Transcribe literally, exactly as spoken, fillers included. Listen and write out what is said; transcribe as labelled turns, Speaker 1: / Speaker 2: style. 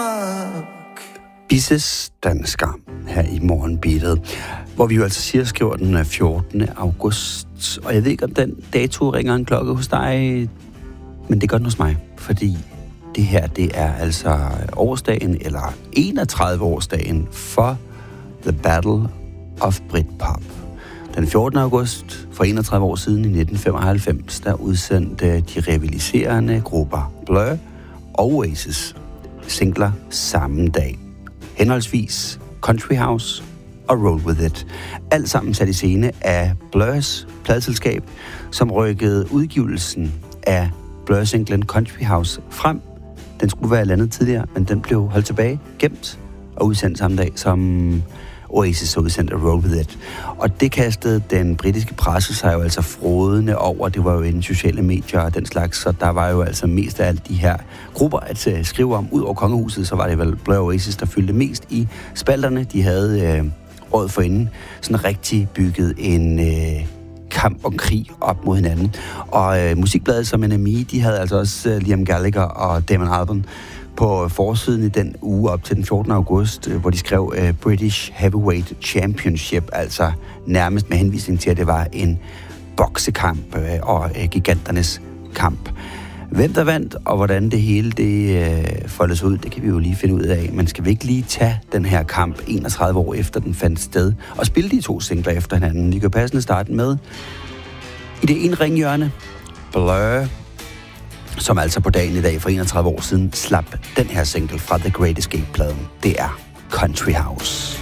Speaker 1: amok.
Speaker 2: Bisses dansker her i morgenbeatet, hvor vi jo altså siger skriver den fjortende august. Og jeg ved ikke, om den dato ringer en klokke hos dig, men det gør den hos mig, fordi det her, det er altså årsdagen, eller enogtredive-årsdagen for The Battle of Britpop. Den fjortende august for enogtredive år siden i nitten femoghalvfems, der udsendte de rivaliserende grupper Blur og Oasis singler samme dag. Henholdsvis Country House og Roll With It. Alt sammen sat i scene af Blurs pladeselskab, som rykkede udgivelsen af Blur-singlen Country House frem. Den skulle være landet tidligere, men den blev holdt tilbage, gemt og udsendt samme dag, som Oasis så udsendt af Roll With It. Og det kastede den britiske presse sig jo altså frådende over. Det var jo inden sociale medier og den slags, så der var jo altså mest af alle de her grupper at uh, skrive om. Ud over kongehuset, så var det vel Blur Oasis, der fyldte mest i spalterne. De havde uh, året forinden sådan rigtig bygget en uh, kamp og krig op mod hinanden. Og uh, musikbladet som N M E, de havde altså også uh, Liam Gallagher og Damon Albarn på forsiden i den uge op til den fjortende august, hvor de skrev uh, British Heavyweight Championship, altså nærmest med henvisning til, at det var en boksekamp uh, og uh, giganternes kamp. Hvem der vandt, og hvordan det hele det uh, foldes ud, det kan vi jo lige finde ud af. Men skal vi ikke lige tage den her kamp enogtredive år efter den fandt sted, og spille de to singler efter hinanden? Vi kan passende starte med i det ene ringhjørne, Blur, som altså på dagen i dag for enogtredive år siden slap den her single fra The Great Escape-pladen. Det er Country House.